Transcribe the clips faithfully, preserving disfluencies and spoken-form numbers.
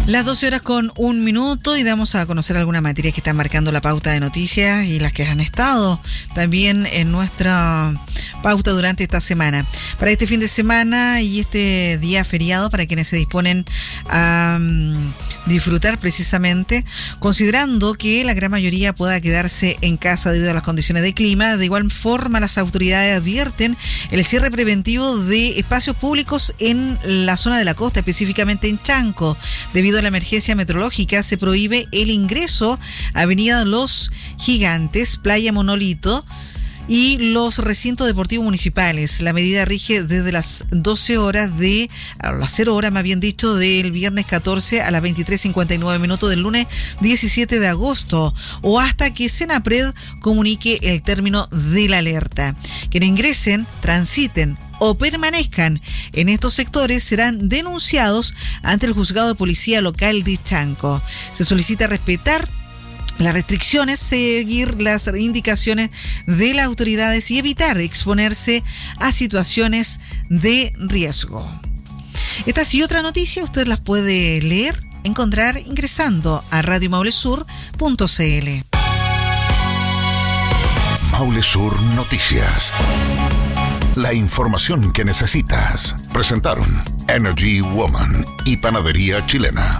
Las doce horas con un minuto y damos a conocer algunas materias que están marcando la pauta de noticias y las que han estado también en nuestra pauta durante esta semana. Para este fin de semana y este día feriado, para quienes se disponen a um, disfrutar precisamente, considerando que la gran mayoría pueda quedarse en casa debido a las condiciones de clima, de igual forma las autoridades advierten el cierre preventivo de espacios públicos en la zona de la costa, específicamente en Chanco. Debido a la emergencia meteorológica, se prohíbe el ingreso a Avenida Los Gigantes, Playa Monolito y los recintos deportivos municipales. La medida rige desde las doce horas de, a las cero horas más bien dicho, del viernes catorce a las veintitrés cincuenta y nueve minutos del lunes diecisiete de agosto o hasta que Senapred comunique el término de la alerta. Quienes ingresen, transiten o permanezcan en estos sectores serán denunciados ante el juzgado de policía local de Chanco. Se solicita respetar las restricciones, seguir las indicaciones de las autoridades y evitar exponerse a situaciones de riesgo. Estas y otras noticias usted las puede leer, encontrar ingresando a radio maule sur punto c l. Maule Sur Noticias. La información que necesitas. Presentaron Energy Woman y Panadería Chilena.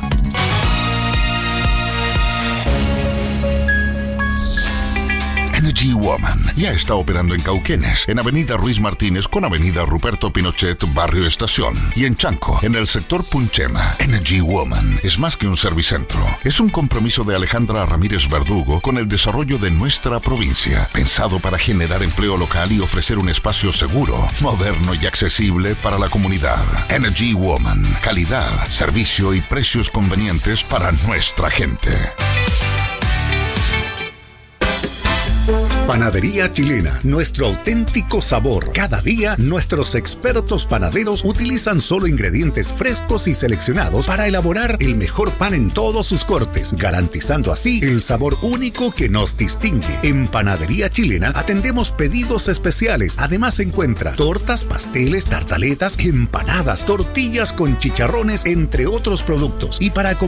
Energy Woman ya está operando en Cauquenes, en Avenida Ruiz Martínez con Avenida Ruperto Pinochet, Barrio Estación, y en Chanco, en el sector Punchema. Energy Woman es más que un servicentro, es un compromiso de Alejandra Ramírez Verdugo con el desarrollo de nuestra provincia, pensado para generar empleo local y ofrecer un espacio seguro, moderno y accesible para la comunidad. Energy Woman, calidad, servicio y precios convenientes para nuestra gente. Panadería Chilena, nuestro auténtico sabor. Cada día, nuestros expertos panaderos utilizan solo ingredientes frescos y seleccionados para elaborar el mejor pan en todos sus cortes, garantizando así el sabor único que nos distingue. En Panadería Chilena atendemos pedidos especiales. Además encuentra tortas, pasteles, tartaletas, empanadas, tortillas con chicharrones, entre otros productos. Y para